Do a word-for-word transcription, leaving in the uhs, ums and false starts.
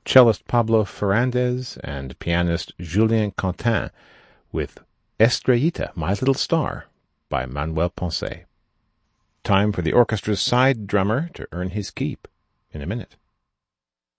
cellist Pablo Ferrandez and pianist Julien Quentin with Estrellita, My Little Star, by Manuel Ponce. Time for the orchestra's side drummer to earn his keep in a minute.